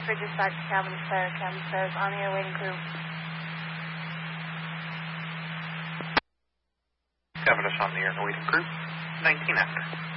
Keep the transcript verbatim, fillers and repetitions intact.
for dispatch to Cavendish Fair. Cavendish Fair is on the air waiting crew. Cavendish on the air waiting crew. nineteen after.